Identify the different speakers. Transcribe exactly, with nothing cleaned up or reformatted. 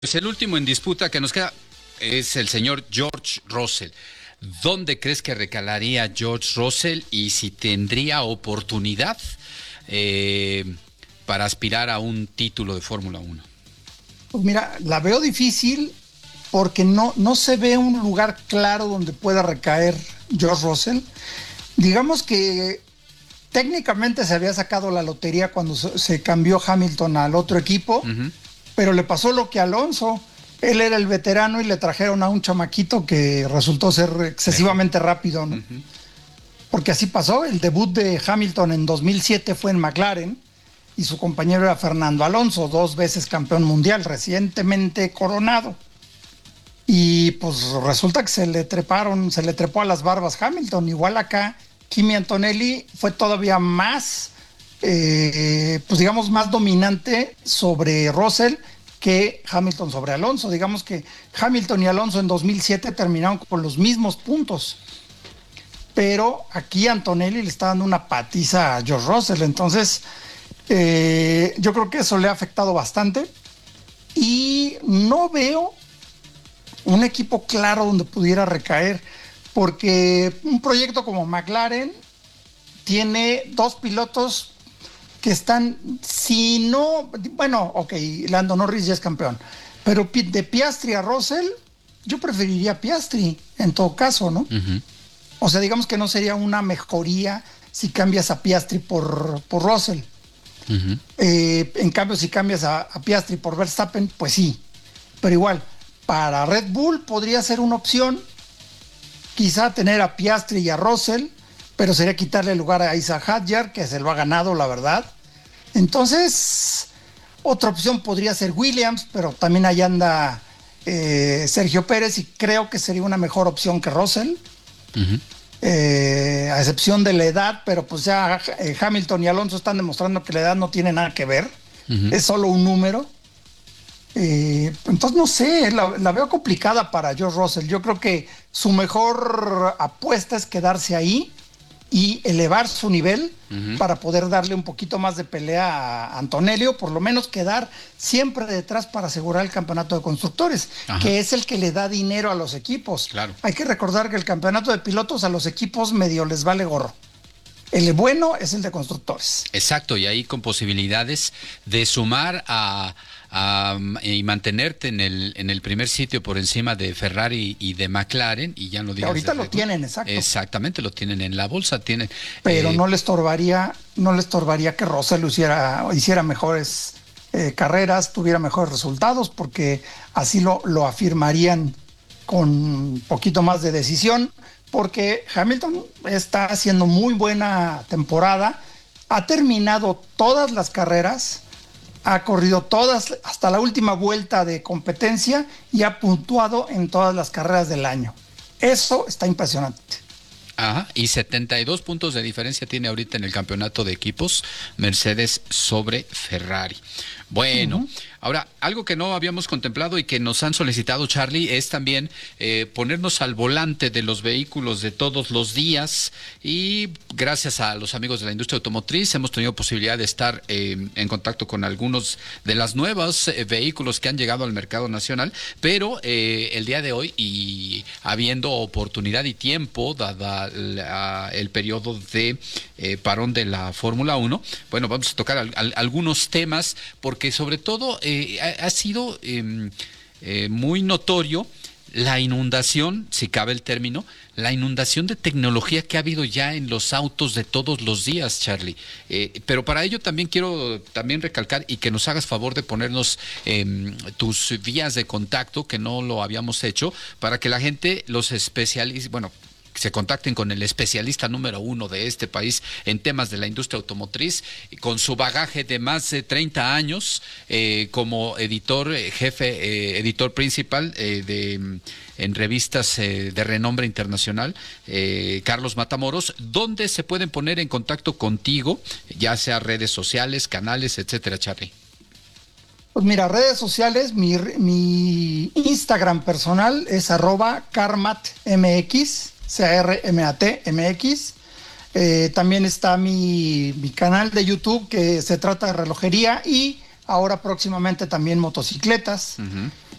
Speaker 1: Pues el último en disputa que nos queda es el señor George Russell. ¿Dónde crees que recalaría George Russell y si tendría oportunidad eh, para aspirar a un título de Fórmula uno?
Speaker 2: Pues mira, la veo difícil porque no, no se ve un lugar claro donde pueda recaer George Russell. Digamos que técnicamente se había sacado la lotería cuando se, se cambió Hamilton al otro equipo. Uh-huh. Pero le pasó lo que a Alonso. Él era el veterano y le trajeron a un chamaquito que resultó ser excesivamente rápido, ¿no? Uh-huh. Porque así pasó. El debut de Hamilton en dos mil siete fue en McLaren y su compañero era Fernando Alonso, dos veces campeón mundial, recientemente coronado. Y pues resulta que se le treparon, se le trepó a las barbas Hamilton. Igual acá, Kimi Antonelli fue todavía más... Eh, pues digamos más dominante sobre Russell que Hamilton sobre Alonso. Digamos que Hamilton y Alonso en dos mil siete terminaron con los mismos puntos, pero aquí Antonelli le está dando una patiza a George Russell. Entonces eh, yo creo que eso le ha afectado bastante y no veo un equipo claro donde pudiera recaer, porque un proyecto como McLaren tiene dos pilotos que están, si no, bueno, ok, Lando Norris ya es campeón, pero de Piastri a Russell, yo preferiría Piastri en todo caso, ¿no? Uh-huh. O sea, digamos que no sería una mejoría si cambias a Piastri por, por Russell. Uh-huh. Eh, en cambio, si cambias a, a Piastri por Verstappen, pues sí. Pero igual, para Red Bull podría ser una opción, quizá tener a Piastri y a Russell, pero sería quitarle lugar a Isaac Hadjar, que se lo ha ganado, la verdad. Entonces, otra opción podría ser Williams, pero también ahí anda eh, Sergio Pérez y creo que sería una mejor opción que Russell, uh-huh. eh, a excepción de la edad, pero pues ya eh, Hamilton y Alonso están demostrando que la edad no tiene nada que ver, uh-huh. es solo un número. Eh, entonces no sé, la, la veo complicada para George Russell. Yo creo que su mejor apuesta es quedarse ahí y elevar su nivel uh-huh. para poder darle un poquito más de pelea a Antonelli, o por lo menos quedar siempre detrás para asegurar el campeonato de constructores, Ajá. que es el que le da dinero a los equipos.
Speaker 1: Claro.
Speaker 2: Hay que recordar que el campeonato de pilotos a los equipos medio les vale gorro. El bueno es el de constructores.
Speaker 1: Exacto, y ahí con posibilidades de sumar a, a y mantenerte en el en el primer sitio por encima de Ferrari y de McLaren, y ya no digas.
Speaker 2: Ahorita lo tienen, exacto.
Speaker 1: Exactamente, lo tienen en la bolsa, tienen.
Speaker 2: Pero
Speaker 1: eh,
Speaker 2: no le estorbaría, no le estorbaría que Russell hiciera, hiciera mejores eh, carreras, tuviera mejores resultados, porque así lo, lo afirmarían con un poquito más de decisión. Porque Hamilton está haciendo muy buena temporada, ha terminado todas las carreras, ha corrido todas hasta la última vuelta de competencia y ha puntuado en todas las carreras del año. Eso está impresionante.
Speaker 1: Ajá, y setenta y dos puntos de diferencia tiene ahorita en el campeonato de equipos Mercedes sobre Ferrari. Bueno, uh-huh. Ahora, algo que no habíamos contemplado y que nos han solicitado, Charlie, es también eh, ponernos al volante de los vehículos de todos los días, y gracias a los amigos de la industria automotriz hemos tenido posibilidad de estar eh, en contacto con algunos de los nuevos eh, vehículos que han llegado al mercado nacional, pero eh, el día de hoy, y habiendo oportunidad y tiempo, dada la, el periodo de eh, parón de la Fórmula uno, bueno, vamos a tocar al, al, algunos temas, porque que sobre todo eh, ha, ha sido eh, eh, muy notorio la inundación, si cabe el término, la inundación de tecnología que ha habido ya en los autos de todos los días, Charlie. Eh, pero para ello también quiero también recalcar y que nos hagas favor de ponernos eh, tus vías de contacto, que no lo habíamos hecho, para que la gente, los especialistas, bueno, se contacten con el especialista número uno de este país en temas de la industria automotriz, con su bagaje de más de treinta años eh, como editor eh, jefe, eh, editor principal eh, de en revistas eh, de renombre internacional, eh, Carlos Matamoros. ¿Dónde se pueden poner en contacto contigo, ya sea redes sociales, canales, etcétera, Charlie?
Speaker 2: Pues mira, redes sociales, mi, mi Instagram personal es arroba carmatmx, C A R M A T M X. Eh, también está mi, mi canal de YouTube, que se trata de relojería, y ahora próximamente también motocicletas.
Speaker 1: Uh-huh.